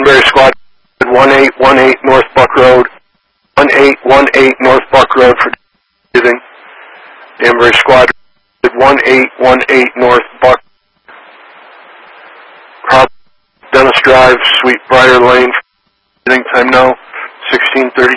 Danbury Squad 1818 North Buck Road. 1818 North Buck Road for giving. Danbury Squad 1818 North Buck. Dennis Drive, Sweet Briar Lane. Time now, 16:36.